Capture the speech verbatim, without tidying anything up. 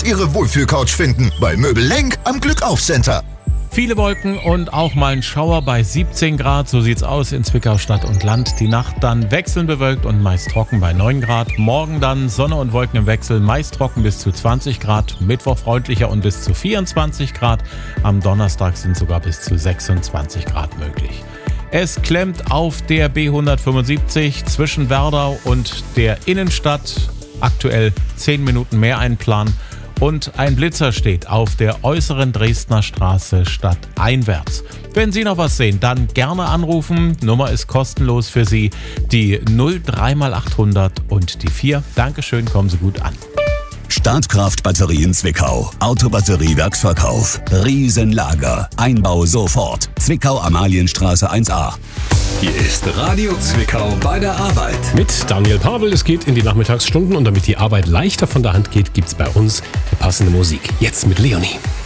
Ihre Wohlfühlcouch finden. Bei Möbel Lenk am Glückauf-Center. Viele Wolken und auch mal ein Schauer bei siebzehn Grad. So sieht's aus in Zwickau Stadt und Land. Die Nacht dann wechselnd bewölkt und meist trocken bei neun Grad. Morgen dann Sonne und Wolken im Wechsel, meist trocken bis zu zwanzig Grad. Mittwoch freundlicher und bis zu vierundzwanzig Grad. Am Donnerstag sind sogar bis zu sechsundzwanzig Grad möglich. Es klemmt auf der B hundertfünfundsiebzig zwischen Werdau und der Innenstadt. Aktuell zehn Minuten mehr einplanen. Und ein Blitzer steht auf der äußeren Dresdner Straße stadteinwärts. Wenn Sie noch was sehen, dann gerne anrufen. Nummer ist kostenlos für Sie. Die null drei mal achthundert und die vier. Dankeschön, kommen Sie gut an. Startkraft Batterien Zwickau. Autobatterie-Werksverkauf. Riesenlager. Einbau sofort. Zwickau Amalienstraße eins a. Hier ist Radio Zwickau bei der Arbeit. Mit Daniel Pavel. Es geht in die Nachmittagsstunden und damit die Arbeit leichter von der Hand geht, gibt's bei uns die passende Musik. Jetzt mit Leonie.